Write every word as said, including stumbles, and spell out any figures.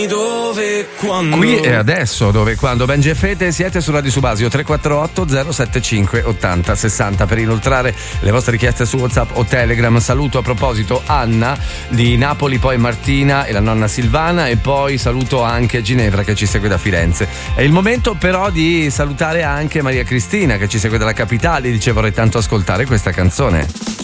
Dove quando Qui e adesso, dove quando Benji e Fede, siete su Radio Subasio tre quattro otto zero sette cinque ottanta sessanta per inoltrare le vostre richieste su WhatsApp o Telegram. Saluto a proposito Anna di Napoli, poi Martina e la nonna Silvana, e poi saluto anche Ginevra che ci segue da Firenze. È il momento però di salutare anche Maria Cristina che ci segue dalla capitale, dice vorrei tanto ascoltare questa canzone.